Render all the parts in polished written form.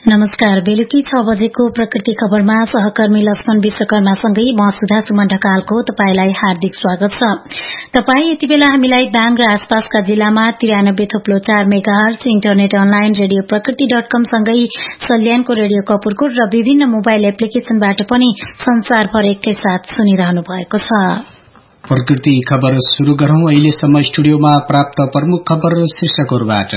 नमस्कार। बेलुकी 6 बजेको प्रकृति खबरमा सहकर्मी लक्ष्मण विश्वकर्मासँगै म सुधा सुमन ढकालको तपाईलाई हार्दिक स्वागत छ। तपाई यति बेला हामीलाई दाङ र आसपासका जिल्लामा 93.4 मेगाहर्ज इन्टरनेट अनलाइन रेडियो प्रकृति.com सँगै सल्यानको रेडियो कपुरकोट र विभिन्न मोबाइल एप्लिकेशनबाट पनि संसारभर एकैसाथ सुनिरहनु भएको छ। प्रकृति खबर शुरू गरौं। अहिलेसम्म स्टुडियोमा प्राप्त प्रमुख खबर शीर्षकहरुबाट।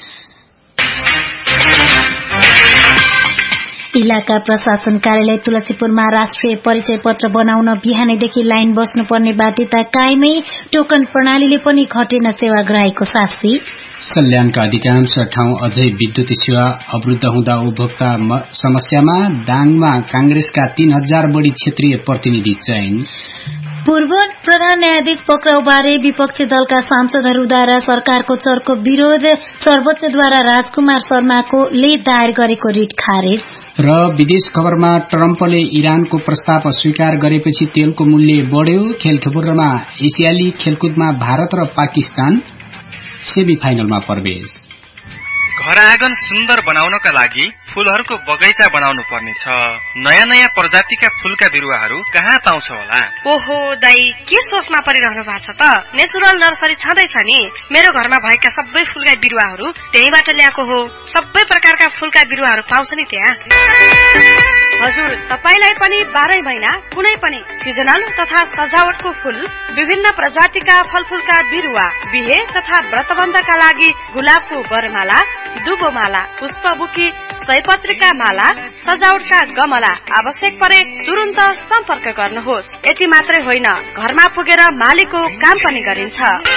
इलाका प्रशासन कार्यालय तुलसीपुरमा राष्ट्रिय परिचय पत्र बनाउन बिहानैदेखि लाइन बस्नुपर्ने बाध्यता कायमै, टोकन प्रणालीले पनि घटेन सेवाग्राहीको शास्ति। सल्यानका अधिकांश ठाउँ अझै विद्युत सेवा अवरुद्ध हुँदा उपभोक्ता समस्यामा। दाङमा कांग्रेसका 3000 बढ़ी क्षेत्रीय प्रतिनिधि चयन। पूर्व प्रधान न्यायाधीश पक्राउबारे विपक्षी दलका सांसदहरूद्वारा सरकारको चर्को विरोध। सर्वोच्चद्वारा राजकुमार शर्माले दायर गरेको रिट खारेज। र विदेश खबरमा ट्रम्पले इरानको प्रस्ताव स्वीकार गरेपछि तेलको मूल्य बढ्यो। खेलखबरमा एसियाली खेलकुदमा भारत र पाकिस्तान सेमी फाइनलमा प्रवेश। घर आँगन सुन्दर बनाउनका लागि फूलहरूको बगैँचा बनाउनु पर्ने छ। नयाँ नयाँ प्रजातिका फूलका बिरुवाहरू कहाँ पाउँछ होला? ओहो दाइ, के सोचमा परिरहनु भएको छ त? नेचुरल नर्सरी छँदैछ नि। मेरो घरमा भएका सबै फूलका बिरुवाहरू त्यहीबाट ल्याएको हो। सबै प्रकारका फूलका बिरुवाहरू पाउँछ नि त्यहाँ। हजुर, तपाईलाई पनि 12 महिना कुनै पनि सिजनल तथा सजावटको फूल, विभिन्न प्रजातिका फलफूलका बिरुवा, बिहे तथा व्रतबन्धका लागि गुलाबको बरमाला, दुबोमाला, पुष्पबुकी, सयपत्रीका माला, सजावटका गमला आवश्यक परे तुरुन्त सम्पर्क गर्नुहोस्। यति मात्रै होइन, घरमा पुगेर मालीको काम पनि गरिन्छ।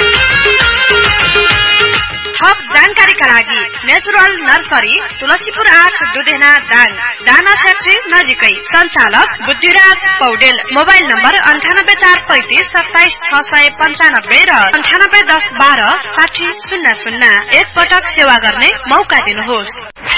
थप जानकारीका लागि नेचुरल नर्सरी तुलसीपुर 8 दुधेना दाङ, दाना फ्याक्ट्री नजिकै। सञ्चालक बुद्धिराज पौडेल। मोबाइल नम्बर 98435 27695 र 9810126000। एक पटक सेवा गर्ने मौका दिनुहोस्।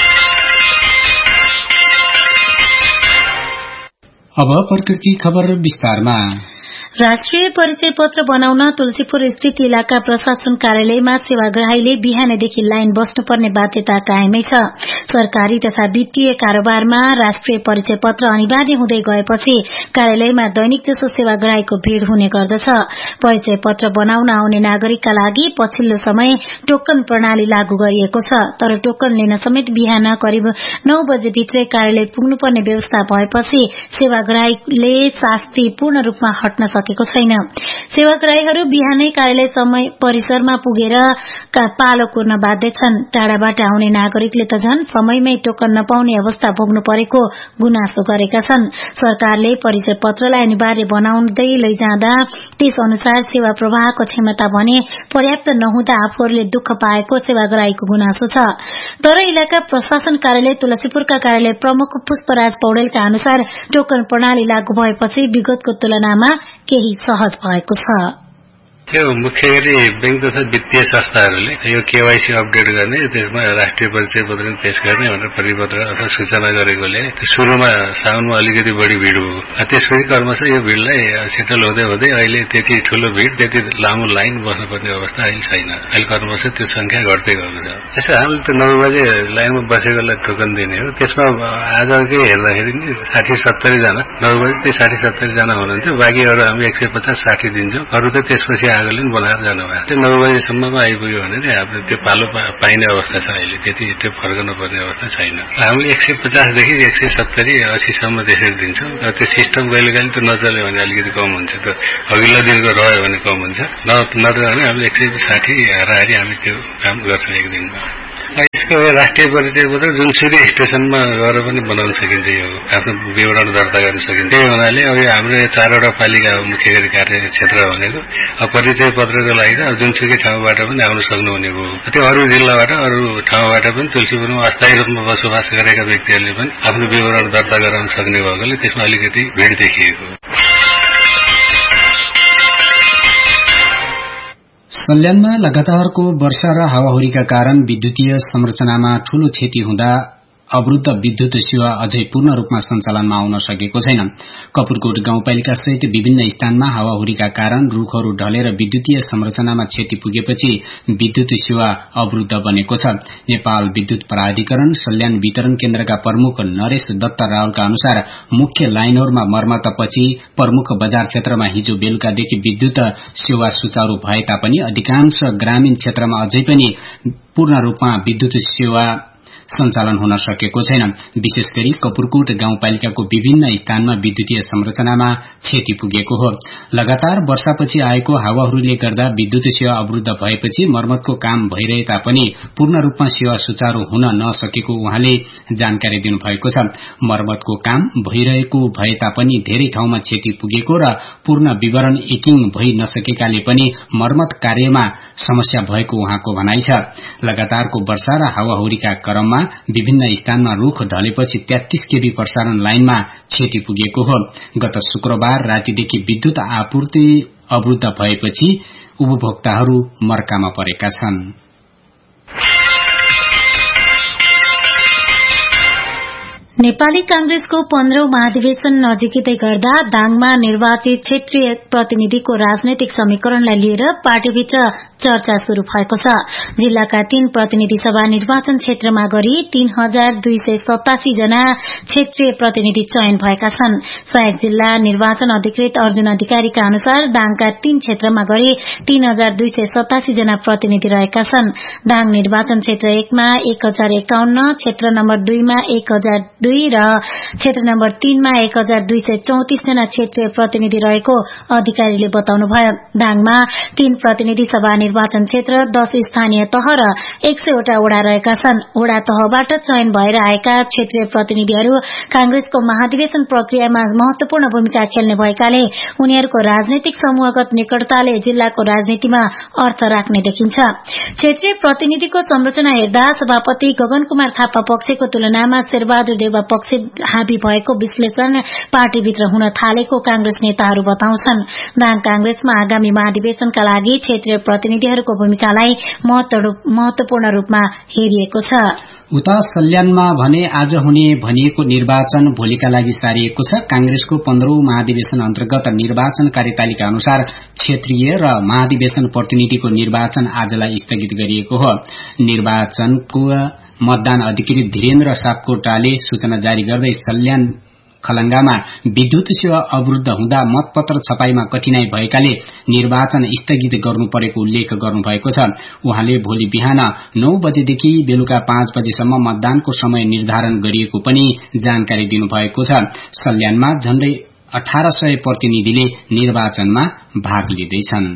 अब प्रकृति खबर विस्तारमा। राष्ट्रिय परिचय पत्र बनाउन तुलसीपुर स्थित इलाका प्रशासन कार्यालयमा सेवाग्राहीले बिहानैदेखि लाइन बस्नुपर्ने बाध्यता कायमै छ। सरकारी तथा वित्तीय कारोबारमा राष्ट्रिय परिचय पत्र अनिवार्य हुँदै गएपछि कार्यालयमा दैनिक जसो सेवाग्राहीको भीड़ हुने गर्दछ। परिचय पत्र बनाउन आउने नागरिकका लागि पछिल्लो समय टोकन प्रणाली लागू गरिएको छ। तर टोकन लिन समेत बिहान करिब 9 बजे भित्रै कार्यालय पुग्नुपर्ने व्यवस्था भएपछि सेवाग्राहीले शास्ति पूर्ण रूपमा हट्न सकेको छैन। सेवाग्राहीहरू बिहानै कार्यालय समय परिसरमा पुगेर पालो कुर्न बाध्य छन्। टाढाबाट आउने नागरिकले त झन् समयमै टोकन नपाउने अवस्था भोग्नु परेको गुनासो गरेका छन्। सरकारले परिचय पत्रलाई अनिवार्य बनाउँदै लैजाँदा त्यस अनुसार सेवा प्रवाहको क्षमता भने पर्याप्त नहुँदा आफूहरूले दुःख पाएको सेवाग्राहीको गुनासो छ। तर इलाका प्रशासन कार्यालय तुलसीपुरका कार्यालय प्रमुख पुष्पराज पौडेलका अनुसार टोकन प्रणाली लागू भएपछि विगतको तुलनामा केही सहज भएको छ। यो मुख्य गरी बैंक तथा वित्तीय संस्थाहरूले यो केवाईसी अपडेट गर्ने, त्यसमा राष्ट्रिय परिचय पत्र पेश गर्ने भनेर परिपत्र अथवा सूचना गरेकोले सुरुमा साउनमा अलिकति बढी भिड भयो। त्यसपछि क्रमशः यो भिडलाई सेटल हुँदै हुँदै अहिले त्यति ठूलो भिड, त्यति लामो लाइन बस्नुपर्ने अवस्था अहिले छैन। अहिले क्रमशः त्यो संख्या घट्दै गएको छ। त्यसो हामीले त 9 बजे लाइनमा बसेकोलाई टोकन दिने हो। त्यसमा आजकै हेर्दाखेरि नि 60-70 जना 9 बजे त्यो 60-70 जना हुनुहुन्थ्यो। बाँकी अरू हामी 150-60 दिन्छौँ। अरू त त्यसपछि आगोले बनाएर जानुभयो। त्यो 9 बजेसम्ममा आइपुग्यो भने हामीले त्यो पालो पाइने अवस्था छ। अहिले त्यति त्यो फर्कनु पर्ने अवस्था छैन। हामीले 150 देखि 170-80 सम्म त्यसरी दिन्छौँ। त्यो सिस्टम कहिले काहीँ त्यो नचल्यो भने अलिकति कम हुन्छ। त्यो अघिल्लो दिनको रह्यो भने कम हुन्छ। नत्र भने हामीले 160 हाराहारी हामी त्यो काम गर्छौँ एक दिनमा। यसको राष्ट्रिय परिचय पत्र जुनसुकै स्टेशनमा गएर पनि बनाउन सकिन्छ। यो आफ्नो विवरण दर्ता गर्न सकिन्छ। त्यही हुनाले अब हाम्रो 4वटा पालिका मुख्य गरी कार्य क्षेत्र भनेको परिचय पत्रको लागि त जुनसुकै ठाउँबाट पनि आउन सक्नुहुने भयो। त्यो अरू जिल्लाबाट अरू ठाउँबाट पनि तुलसीपुरमा अस्थायी रूपमा बसोबास गरेका व्यक्तिहरूले पनि आफ्नो विवरण दर्ता गराउन सक्ने भएकोले त्यसमा अलिकति भिड देखिएको। सल्यानमा लगातारको वर्षा र हावाहुरीका कारण विद्युतीय संरचनामा ठूलो क्षति हुँदा अवरुद्ध विद्युत सेवा अझै पूर्ण रूपमा सञ्चालनमा आउन सकेको छैन। कपुरकोट गाउँपालिका सहित विभिन्न स्थानमा हावाहुरीका कारण रूखहरू ढलेर विद्युतीय संरचनामा क्षति पुगेपछि विद्युत सेवा अवरुद्ध बनेको छ। नेपाल विद्युत प्राधिकरण सल्यान वितरण केन्द्रका प्रमुख नरेश दत्त रावलका अनुसार मुख्य लाइनहरूमा मर्मतपछि प्रमुख बजार क्षेत्रमा हिजो बेलुकादेखि विद्युत सेवा सुचारू भए तापनि अधिकांश ग्रामीण क्षेत्रमा अझै पनि पूर्ण रूपमा विद्युत सेवा सञ्चालन हुन सकेको छैन। विशेष गरी कपुरकोट गाउँपालिकाको विभिन्न स्थानमा विद्युतीय संरचनामा क्षति पुगेको हो। लगातार वर्षापछि आएको हावाहुरीले गर्दा विद्युत सेवा अवरुद्ध भएपछि मर्मतको काम भइरहे तापनि पूर्ण रूपमा सेवा सुचारू हुन नसकेको उहाँले जानकारी दिनुभएको छ। मर्मतको काम भइरहेको भए तापनि धेरै ठाउँमा क्षति पुगेको र पूर्ण विवरण एकिङ भइ नसकेकाले पनि मर्मत कार्यमा समस्या भएको उहाँको भनाइ छ। लगातारको वर्षा र हावाहुरीका क्रममा विभिन्न स्थानमा रूख ढलेपछि 33 केबी प्रसारण लाइनमा क्षति पुगेको हो। गत शुक्रबार रातिदेखि विद्युत आपूर्ति अवरुद्ध भएपछि उपभोक्ताहरू मर्कामा परेका छन्। नेपाली कांग्रेसको 15औं महाधिवेशन नजिकै गर्दा दाङमा निर्वाचित क्षेत्रीय प्रतिनिधिको राजनैतिक समीकरणलाई लिएर पार्टीभित्र चर्चा शुरू भएको छ। जिल्लाका 3 प्रतिनिधि सभा निर्वाचन क्षेत्रमा गरी 3287 जना क्षेत्रीय प्रतिनिधि चयन भएका छन्। सहायक जिल्ला निर्वाचन अधिकृत अर्जुन अधिकारीका अनुसार दाङका 3 क्षेत्रमा गरी 3287 जना प्रतिनिधि रहेका छन्। दाङ निर्वाचन क्षेत्र 1 मा 1051, क्षेत्र नम्बर 2 मा 1002 र क्षेत्र नम्बर 3 मा 1234 जना क्षेत्रीय प्रतिनिधि रहेको अधिकारीले बताउनुभयो। दाङमा 3 प्रतिनिधि सभा निर्वाचन क्षेत्र, 10 स्थानीय तह र 100 वटा वडा रहेका छन्। वडा तहबाट चयन भएर आएका क्षेत्रीय प्रतिनिधिहरू कांग्रेसको महाधिवेशन प्रक्रियामा महत्वपूर्ण भूमिका खेल्ने भएकाले उनीहरूको राजनैतिक समूहगत निकटताले जिल्लाको राजनीतिमा अर्थ राख्ने देखिन्छ। क्षेत्रीय प्रतिनिधिको संरचना हेर्दा सभापति गगन कुमार थापा पक्षको तुलनामा शेरबहादुर देउवा पक्ष हावी भएको विश्लेषण पार्टीभित्र हुन थालेको कांग्रेस नेताहरू बताउँछन्। दाङ कांग्रेसमा आगामी महाधिवेशनका लागि क्षेत्रीय प्रतिनिधिहरूको भूमिकालाई महत्वपूर्ण रूपमा हेरिएको छ। उता सल्यानमा भने आज हुने भनिएको निर्वाचन भोलिका लागि सारिएको छ। कांग्रेसको 15औं महाधिवेशन अन्तर्गत निर्वाचन कार्यतालिका अनुसार क्षेत्रीय र महाधिवेशन प्रतिनिधिको निर्वाचन आजलाई स्थगित गरिएको हो। निर्वाचनको मतदान अधिकृत धीरेन्द्र सापकोटाले सूचना जारी गर्दै सल्यान खलंगामा विद्युत सेवा अवरुद्ध हुँदा मतपत्र छपाईमा कठिनाई भएकाले निर्वाचन स्थगित गर्नु परेको उल्लेख गर्नुभएको छ। उहाँले भोलि बिहान 9 बजेदेखि बेलुका 5 बजेसम्म मतदानको समय निर्धारण गरिएको पनि जानकारी दिनुभएको छ। सल्यानमा झण्डै 1800 प्रतिनिधिले निर्वाचनमा भाग लिँदैछन्।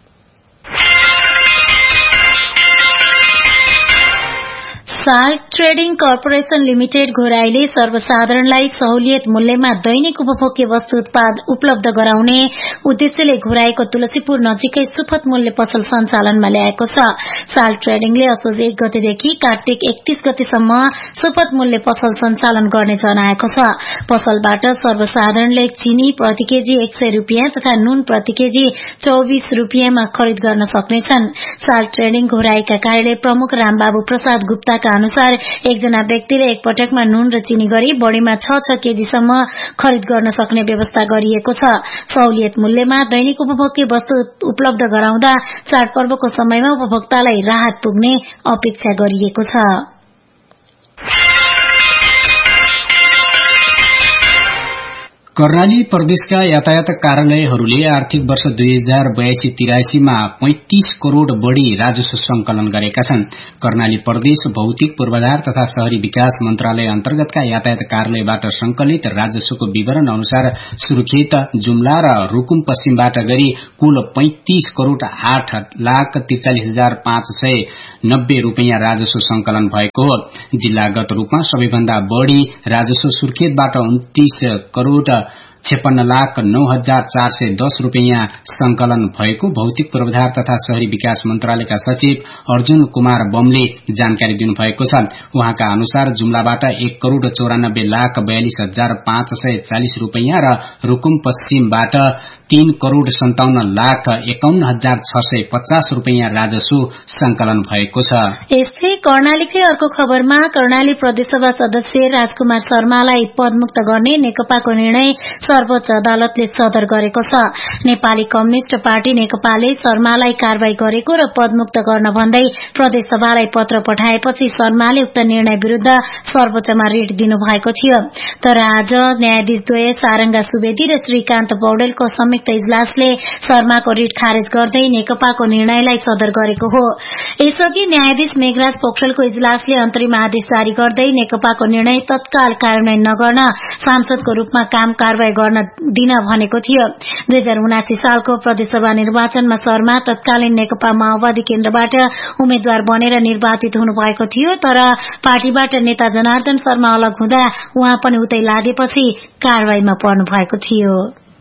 साल्ट ट्रेडिङ कर्पोरेशन लिमिटेड घोराईले सर्वसाधारणलाई सहुलियत मूल्यमा दैनिक उपभोग्य वस्तु उपलब्ध गराउने उद्देश्यले घोराईको तुलसीपुर नजिकै सुपथ मूल्य पसल सञ्चालनमा ल्याएको छ। साल्ट ट्रेडिङले असोज 1 गतेदेखि कार्तिक 31 गतेसम्म सुपथ मूल्य पसल सञ्चालन गर्ने जनाएको छ। पसलबाट सर्वसाधारणले चिनी प्रति केजी 100 रुपियाँ तथा नुन प्रति केजी 24 रुपियाँमा खरिद गर्न सक्नेछन्। साल्ट ट्रेडिङ घोराईका कार्यालय प्रमुख रामबाबु प्रसाद गुप्ताका अनुसार एकजना व्यक्तिले एकपटकमा नुन र चिनी गरी बढ़ीमा 6 केजीसम्म खरिद गर्न सक्ने व्यवस्था गरिएको छ। सहुलियत मूल्यमा दैनिक उपभोग्य वस्तु उपलब्ध गराउँदा चाडपर्वको समयमा उपभोक्तालाई राहत पुग्ने अपेक्षा गरिएको छ। कर्णाली प्रदेशका यातायात कार्यालयहरूले आर्थिक वर्ष 2082-83 मा 35 करोड़ बढ़ी राजस्व संकलन गरेका छन्। कर्णाली प्रदेश भौतिक पूर्वाधार तथा शहरी विकास मन्त्रालय अन्तर्गतका यातायात कार्यालयबाट संकलित राजस्वको विवरण अनुसार सुर्खेत, जुम्ला र रुकुम पश्चिमबाट गरी कुल 35 करोड़ 8,43,590 रुपियाँ राजस्व संकलन भएको हो। जिल्लागत रूपमा सबैभन्दा बढ़ी राजस्व सुर्खेतबाट 29 करोड़ 56,09,410 रुपियाँ संकलन भएको भौतिक पूर्वाधार तथा शहरी विकास मन्त्रालयका सचिव अर्जुन कुमार बमले जानकारी दिनुभएको छ। उहाँका अनुसार जुम्लाबाट 1 करोड़ 94,42,540 रुपियाँ र रुकुम पश्चिमबाट 3,57,650 रूपियाँ राजस्व संकलन भएको छ। यस्तै कर्णालीकै अर्को खबरमा कर्णाली प्रदेशसभा सदस्य राजकुमार शर्मालाई पदमुक्त गर्ने नेकपाको निर्णय सर्वोच्च अदालतले सदर गरेको छ। नेपाली कम्युनिष्ट पार्टी नेकपाले शर्मालाई कारवाही गरेको र पदमुक्त गर्न भन्दै प्रदेशसभालाई पत्र पठाएपछि शर्माले उक्त निर्णय विरूद्ध सर्वोच्चमा रिट दिनुभएको थियो। तर आज न्यायाधीशद्वय सारंगा सुवेदी र श्रीकान्त पौडेलको संयुक्त इजलासले शर्माको रिट खारेज गर्दै नेकपाको निर्णयलाई सदर गरेको हो। यसअघि न्यायाधीश मेघराज पोखरेलको इजलासले अन्तरिम आदेश जारी गर्दै नेकपाको निर्णय तत्काल कार्यान्वयन नगर्न सांसदको रूपमा काम कारवाही गर्न दिन भनेको थियो। 2079 सालको प्रदेशसभा निर्वाचनमा शर्मा तत्कालीन नेकपा माओवादी केन्द्रबाट उम्मेद्वार बनेर निर्वाचित हुनुभएको थियो। तर पार्टीबाट नेता जनार्दन शर्मा अलग हुँदा उहाँ पनि उतै लागेपछि कारवाहीमा पर्नु भएको थियो।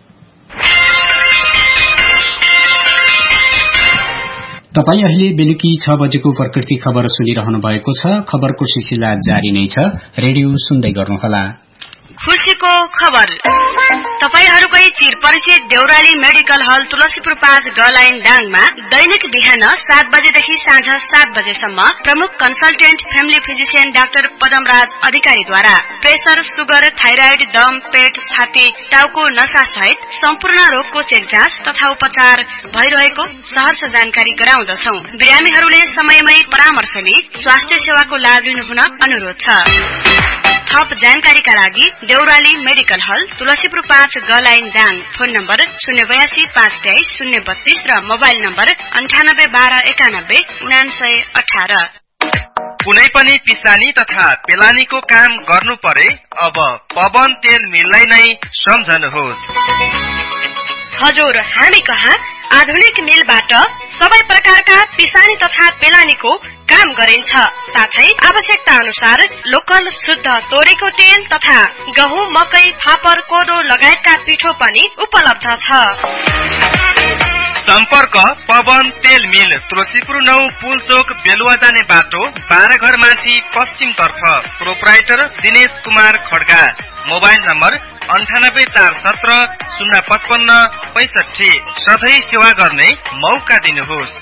तपाई अहिले बेलुकी 6 बजेको प्रकृति खबर सुनिरहनु भएको छ। खबरको सिलसिला जारी नै छ, रेडियो सुन्दै गर्नुहोला। खुशीको खबर तपाईहरुकै चिरपरिचित देउराली मेडिकल हल तुलसीपुर 5 गलाइन दाङमा दैनिक बिहान 7 बजेदेखि साँझ 7 बजेसम्म प्रमुख consultant family physician doctor Padamraj अधिकारीद्वारा प्रेसर, सुगर, थाइराइड, दम, पेट, छाती, टाउको नसा सहित सम्पूर्ण रोगको चेक जाँच तथा उपचार भइरहेको सहर्ष जानकारी गराउँदछौं। बिरामीहरूले समयमै परामर्श लिई स्वास्थ्य सेवाको लाभ लिनुहुन अनुरोध छ। थप जानकारीका लागि देउराली मेडिकल हल तुलसीपुर 5 गलाइन दाङ, फोन नम्बर 082 523 032 र मोबाइल नम्बर 9812919918। कुनै पनि पिसानी तथा पेलानीको काम गर्नु परे अब पवन तेल मिललाई नै सम्झनुहोस्। हजुर, हामी कहाँ आधुनिक मिलबाट सबै प्रकारका पिसानी तथा पेलानीको काम गरिन्छ। साथै आवश्यकता अनुसार लोकल शुद्ध तोरीको तेल तथा गहुँ, मकै, फापर, कोदो लगायतका पिठो पनि उपलब्ध छ। सम्पर्क पवन तेल मिल, तुलसीपुर 9 पुल चोक, बेलुवा जाने बाटो, 12 घर माथि पश्चिम तर्फ। Proprietor Dinesh Kumar Kharga. Mobile number 984170 055 65। सधैँ सेवा गर्ने मौका दिनुहोस्।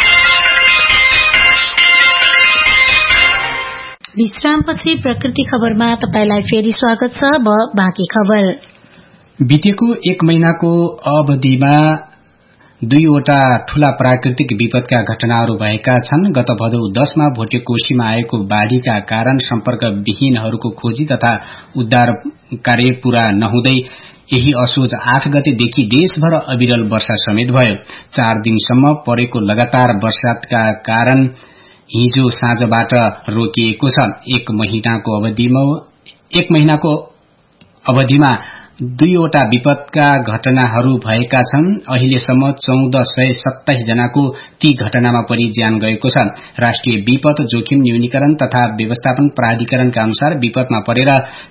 विश्रामपछि प्रकृति खबरमा तपाईलाई फेरि स्वागत छ। बाँकी खबर। बितेको 1 महिनाको अवधिमा 2वटा ठूला प्राकृतिक विपदका घटनाहरू भएका छन्। गत भदौ 10 मा भोटेकोशीमा आएको बाढ़ीका कारण सम्पर्क विहीनहरूको खोजी तथा उद्धार कार्य पूरा नहुँदै यही असोज 8 गतेदेखि देशभर अविरल वर्षा समेत भयो। 4 दिनसम्म परेको लगातार वर्षाका कारण हिजो साँझबाट रोकिएको छ। 1 महिनाको अवधिमा 2वटा विपदका घटनाहरू भएका छन्। अहिलेसम्म 1427 जनाको ती घटनामा परि ज्यान गएको छ। राष्ट्रिय विपद जोखिम न्यूनीकरण तथा व्यवस्थापन प्राधिकरणका अनुसार विपदमा परेर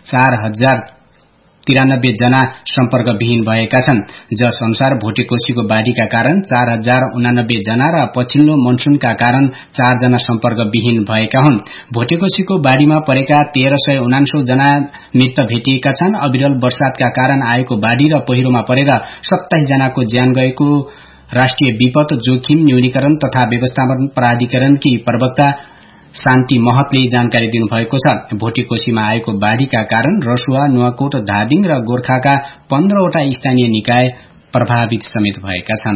4093 जना सम्पर्क विहीन भएका छन्। जस अनुसार भोटेकोशीको बाढ़ीका कारण 4089 जना र पछिल्लो मनसूनका कारण 4 जना सम्पर्क विहीन भएका हुन्। भोटेकोशीको बाढ़ीमा परेका 1379 जना मृत भेटिएका छन्। अविरल वर्षातका कारण आएको बाढ़ी र पहिरोमा परेर 27 जनाको ज्यान गएको राष्ट्रिय विपद जोखिम न्यूनीकरण तथा व्यवस्थापन प्राधिकरणकी प्रवक्ता शान्ति महतले जानकारी दिनुभएको छ। भोटेकोशीमा आएको बाढ़ीका कारण रसुवा, नुवाकोट, धादिङ र गोर्खाका 15वटा स्थानीय निकाय प्रभावित समेत भएका छन्।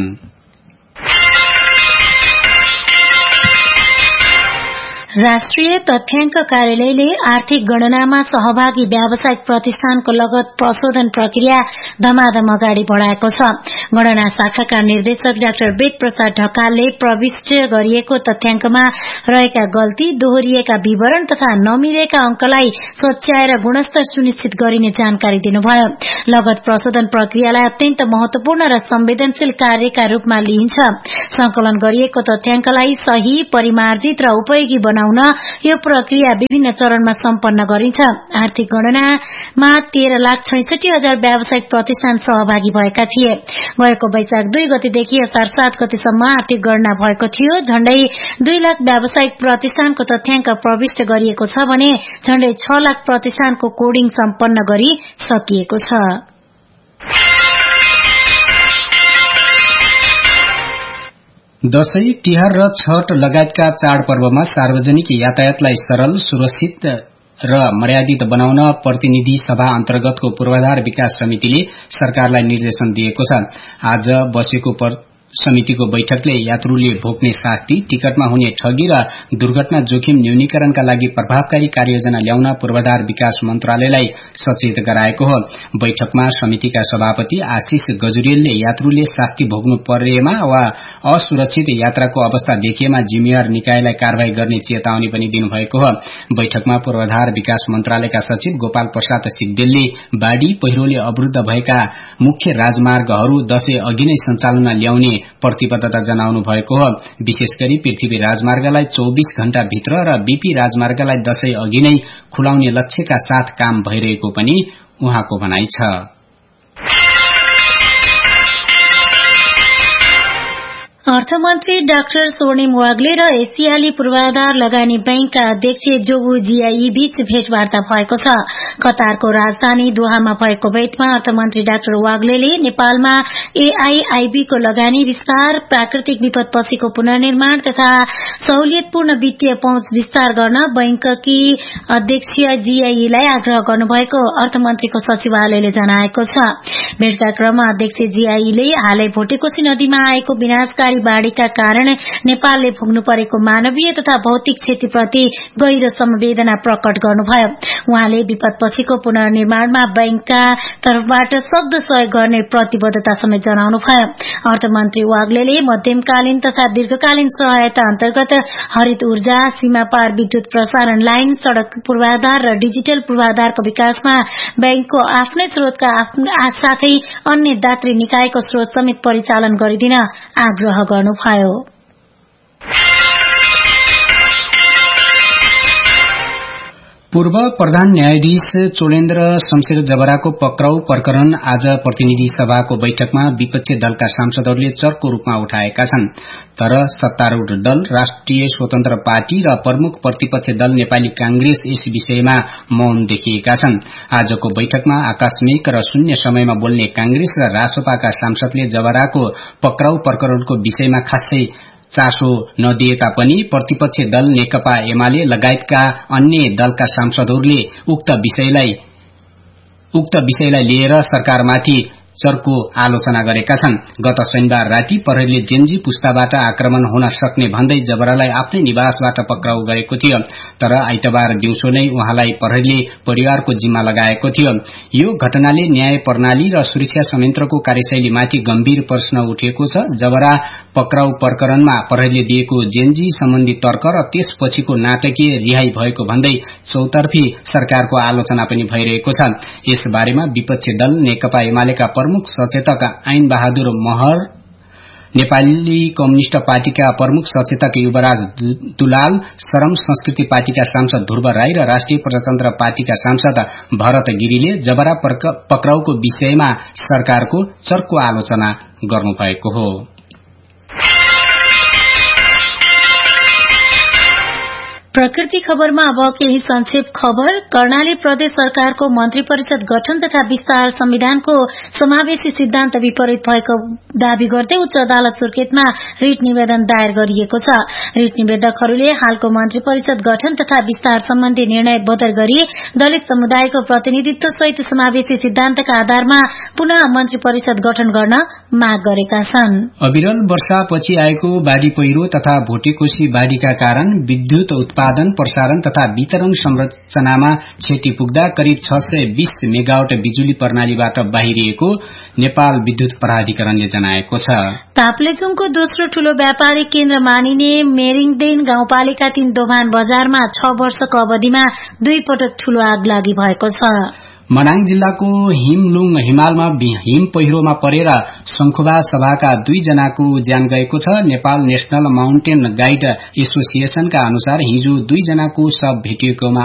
राष्ट्रिय तथ्याङ्क कार्यालयले आर्थिक गणनामा सहभागी व्यावसायिक प्रतिष्ठानको लगत प्रशोधन प्रक्रिया धमाधम अगाडि बढ़ाएको छ। गणना शाखाका निर्देशक डाक्टर वेद प्रसाद ढकालले प्रविष्ट गरिएको तथ्याङ्कमा रहेका गल्ती, दोहोरिएका विवरण तथा नमिलेका अंकलाई सच्याएर गुणस्तर सुनिश्चित गरिने जानकारी दिनुभयो। लगत प्रशोधन प्रक्रियालाई अत्यन्त महत्वपूर्ण र संवेदनशील कार्यका रूपमा लिइन्छ। संकलन गरिएको तथ्याङ्कलाई सही, परिमार्जित र उपयोगी बनाउन यो प्रक्रिया विभिन्न चरणमा सम्पन्न गरिन्छ। आर्थिक गणनामा 13,66,000 व्यावसायिक प्रतिष्ठान सहभागी भएका थिए। गएको वैशाख 2 गतेदेखि असार 7 गतेसम्म आर्थिक गणना भएको थियो। झण्डै 2 लाख व्यावसायिक प्रतिष्ठानको तथ्याङ्क प्रविष्ट गरिएको छ भने झण्डै 6 लाख प्रतिष्ठानको कोडिङ सम्पन्न गरी सकिएको छ। दशैं तिहार र छठ लगायतका चाडपर्वमा सार्वजनिक यातायातलाई सरल, सुरक्षित र मर्यादित बनाउन प्रतिनिधि सभा अन्तर्गतको पूर्वाधार विकास समितिले सरकारलाई निर्देशन दिएको छ। आज बसेको समितिको बैठकले यात्रुले भोग्ने शास्ति, टिकटमा हुने ठगी र दुर्घटना जोखिम न्यूनीकरणका लागि प्रभावकारी कार्ययोजना ल्याउन पूर्वाधार विकास मन्त्रालयलाई सचेत गराएको हो। बैठकमा समितिका सभापति आशिष गजुरेलले यात्रुले शास्ति भोग्नु परेमा वा असुरक्षित यात्राको अवस्था देखिएमा जिम्मेवार निकायलाई कारवाही गर्ने चेतावनी पनि दिनुभएको हो। बैठकमा पूर्वाधार विकास मन्त्रालयका सचिव गोपाल प्रसाद सिग्देलले बाढ़ी पहिरोले अवरुद्ध भएका मुख्य राजमार्गहरू दशैं अघि नै सञ्चालनमा ल्याउने प्रतिबद्धता जनाउनु भएको हो। विशेष गरी पृथ्वी राजमार्गलाई 24 घण्टा भित्र र बीपी राजमार्गलाई दशैं अघि नै खुलाउने लक्ष्यका साथ काम भइरहेको पनि उहाँको भनाइ छ। अर्थमन्त्री डाक्टर स्वर्णिम वाग्ले र एसियाली पूर्वाधार लगानी बैंकका अध्यक्ष जोगु जियाई बीच भेटवार्ता भएको छ। कतारको राजधानी दोहामा भएको भेटमा अर्थमन्त्री डाक्टर वाग्लेले नेपालमा एआईआईबी को लगानी विस्तार, प्राकृतिक विपदपछिको पुनर्निर्माण तथा सहुलियतपूर्ण वित्तीय पहुँच विस्तार गर्न बैंककी अध्यक्ष जियाईलाई आग्रह गर्नुभएको अर्थमन्त्रीको सचिवालयले जनाएको छ। भेटका क्रममा अध्यक्ष जियाईले हालै भोटेकोशी नदीमा आएको विनाशकारी बाढ़ीका कारण नेपालले भोग्नु परेको मानवीय तथा भौतिक क्षतिप्रति गहिरो संवेदना प्रकट गर्नुभयो। उहाँले विपदपछिको पुनर्निर्माणमा बैंकका तर्फबाट सक्दो सहयोग गर्ने प्रतिबद्धता समेत जनाउनुभयो। अर्थमन्त्री वाग्लेले मध्यमकालीन तथा दीर्घकालीन सहायता अन्तर्गत हरित ऊर्जा, सीमा पार विद्युत प्रसारण लाइन, सड़क पूर्वाधार र डिजिटल पूर्वाधारको विकासमा बैंकको आफ्नै स्रोतका साथै अन्य दात्री निकायको स्रोत समेत परिचालन गरिदिन आग्रह गर्नुभयो। पूर्व प्रधान न्यायाधीश चोलेन्द्र शमशेर जबराको पक्राउ प्रकरण आज प्रतिनिधि सभाको बैठकमा विपक्षी दलका सांसदहरूले चर्को रूपमा उठाएका छन्। तर सत्तारूढ़ दल राष्ट्रिय स्वतन्त्र पार्टी र प्रमुख प्रतिपक्ष दल नेपाली कांग्रेस यस विषयमा मौन देखिएका छन्। आजको बैठकमा आकस्मिक र शून्य समयमा बोल्ने कांग्रेस र रासोपाका सांसदले जबराको पक्राउ प्रकरणको विषयमा खासै चासो नदिए तापनि प्रतिपक्ष दल नेकपा एमाले लगायतका अन्य दलका सांसदहरूले उक्त विषयलाई लिएर सरकारमाथि चर्को आलोचना गरेका छन्। गत शनिबार राति प्रहरीले जेनजी पुस्ताबाट आक्रमण हुन सक्ने भन्दै जबरालाई आफ्नै निवासबाट पक्राउ गरेको थियो। तर आइतबार दिउँसो नै उहाँलाई प्रहरीले परिवारको जिम्मा लगाएको थियो। यो घटनाले न्याय प्रणाली र सुरक्षा संयन्त्रको कार्यशैलीमाथि गम्भीर प्रश्न उठेको छ। जबरा पक्राउ प्रकरणमा प्रहरीले दिएको जेनजी सम्बन्धी तर्क र त्यसपछिको नाटकीय रिहाई भएको भन्दै चौतर्फी सरकारको आलोचना पनि भइरहेको छ। यस बारेमा विपक्षी दल नेकपा एमालेका प्रमुख सचेतक ऐन बहादुर महर, नेपाली कम्युनिष्ट पार्टीका प्रमुख सचेतक युवराज दुलाल, श्रम संस्कृति पार्टीका सांसद ध्रुव राई र राष्ट्रिय प्रजातन्त्र पार्टीका सांसद भरत गिरीले जबरा पक्राउको विषयमा सरकारको चर्को आलोचना गर्नुभएको हो। प्रकृति खबरमा अब केही संक्षेप खबर। कर्णाली प्रदेश सरकारको मन्त्री परिषद गठन तथा विस्तार संविधानको समावेशी सिद्धान्त विपरीत भएको दावी गर्दै उच्च अदालत सुर्खेतमा रिट निवेदन दायर गरिएको छ। रिट निवेदकहरूले हालको मन्त्री परिषद गठन तथा विस्तार सम्बन्धी निर्णय बदल गरी दलित समुदायको प्रतिनिधित्व सहित समावेशी सिद्धान्तका आधारमा पुनः मन्त्री परिषद गठन गर्न माग गरेका छन्। अविरल वर्षापछि आएको बाढ़ी पहिरो तथा भोटेकोशी बाढ़ीका कारण विद्युत उत्पादन, प्रसारण तथा वितरण संरचनामा क्षति पुग्दा करिब 620 मेगावाट बिजुली प्रणालीबाट बाहिरिएको नेपाल विद्युत प्राधिकरणले जनाएको छ। ताप्लेजुङको दोस्रो ठूलो व्यापारिक केन्द्र मानिने मेरिङदेन गाउँपालिका 3 दोभान बजारमा 6 वर्षको अवधिमा 2 पटक ठूलो आगलागी भएको छ। मनाङ जिल्लाको हिमलुङ हिमालमा हिम पहिरोमा परेर शंखुबा सभाका 2 जनाको ज्यान गएको छ। नेपाल नेशनल माउन्टेन गाइड एसोसिएशनका अनुसार हिजो 2 जनाको शव भेटिएकोमा